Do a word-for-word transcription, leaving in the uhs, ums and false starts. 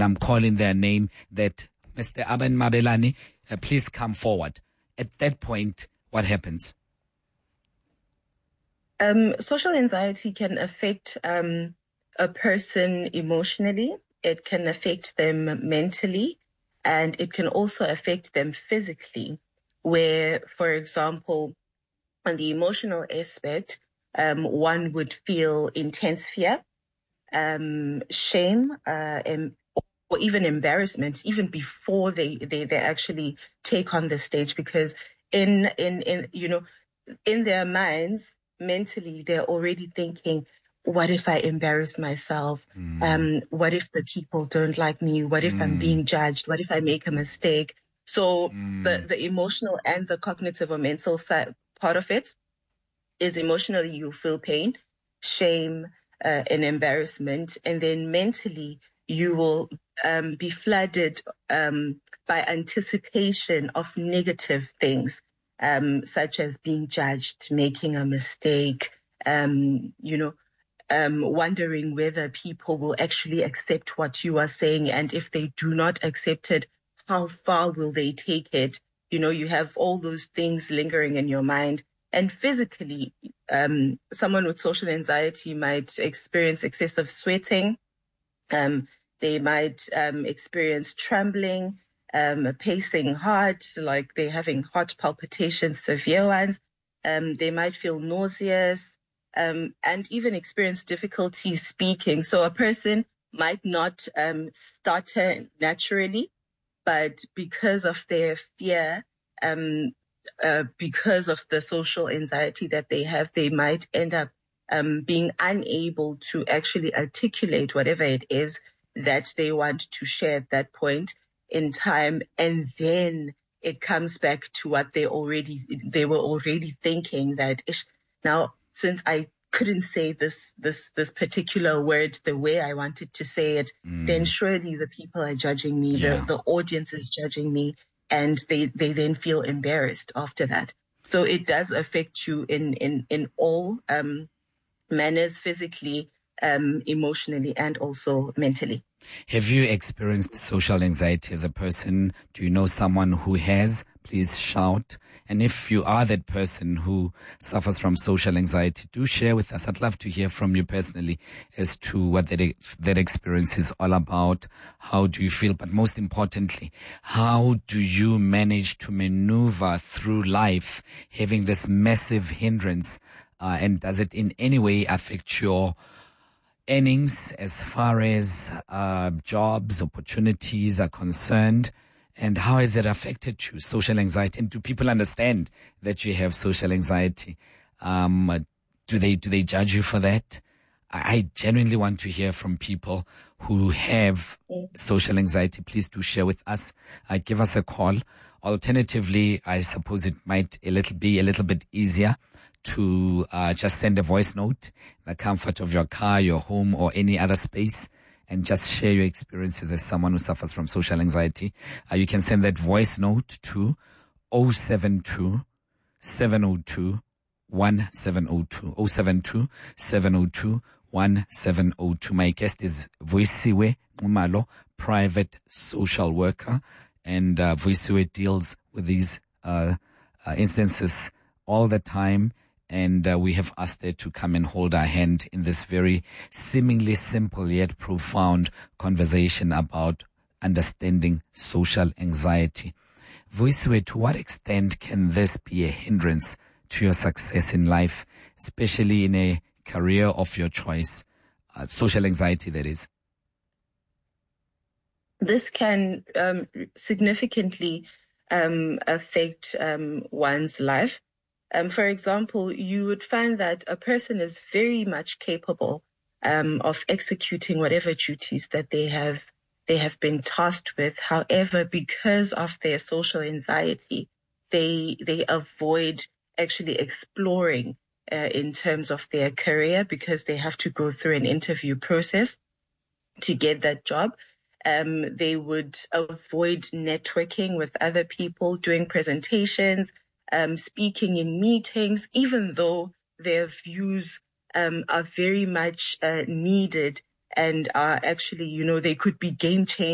and I'm calling their name, that Mister Aben Mabelani, uh, please come forward. At that point, what happens? Um, social anxiety can affect um, a person emotionally. It can affect them mentally, and it can also affect them physically, where, for example, on the emotional aspect, um, one would feel intense fear, um, shame, uh, and, or even embarrassment, even before they, they, they actually take on the stage, because in, in, in, you know, in their minds, mentally, they're already thinking, what if I embarrass myself? Mm. Um, what if the people don't like me? What if mm. I'm being judged? What if I make a mistake? So mm. the, the emotional and the cognitive or mental side part of it is emotionally you feel pain, shame, uh, and embarrassment. And then mentally you will um, be flooded um, by anticipation of negative things. Um, such as being judged, making a mistake, um, you know, um, wondering whether people will actually accept what you are saying. And if they do not accept it, how far will they take it? You know, you have all those things lingering in your mind. And physically, um, someone with social anxiety might experience excessive sweating. Um, they might um, experience trembling, um, pacing hard, like they're having heart palpitations, severe ones. Um, they might feel nauseous, um, and even experience difficulty speaking. So a person might not um, stutter naturally, but because of their fear, um, uh, because of the social anxiety that they have, they might end up um, being unable to actually articulate whatever it is that they want to share at that point in time. And then it comes back to what they already, they were already thinking that, ish, now, since I couldn't say this, this, this particular word the way I wanted to say it, mm. then surely the people are judging me, yeah. the, the audience is judging me, and they, they then feel embarrassed after that. So it does affect you in, in, in all, um, manners, physically, um, emotionally, and also mentally. Have you experienced social anxiety as a person? Do you know someone who has? Please shout. And if you are that person who suffers from social anxiety, do share with us. I'd love to hear from you personally as to what that, ex- that experience is all about. How do you feel? But most importantly, how do you manage to maneuver through life having this massive hindrance? Uh, and does it in any way affect your earnings as far as uh, jobs, opportunities are concerned? And how has it affected you, social anxiety? And do people understand that you have social anxiety? Um, do they, do they judge you for that? I, I genuinely want to hear from people who have social anxiety. Please do share with us. Uh, give us a call. Alternatively, I suppose it might a little be a little bit easier to uh, just send a voice note in the comfort of your car, your home, or any other space, and just share your experiences as someone who suffers from social anxiety. Uh, you can send that voice note to zero seven two, seven zero two, one seven zero two, zero seven two, seven zero two, one seven zero two. My guest is Voisiwe Umalo, private social worker, and uh, Voisiwe deals with these uh, uh, instances all the time. And uh, we have asked her to come and hold our hand in this very seemingly simple yet profound conversation about understanding social anxiety. Voisiwe, to what extent can this be a hindrance to your success in life, especially in a career of your choice? Uh, social anxiety, that is. This can um, significantly um, affect um, one's life. Um, for example, you would find that a person is very much capable um, of executing whatever duties that they have they have been tasked with. However, because of their social anxiety, they they avoid actually exploring uh, in terms of their career, because they have to go through an interview process to get that job. Um, they would avoid networking with other people, doing presentations, um, speaking in meetings, even though their views um, are very much uh, needed and are actually, you know, they could be game changers.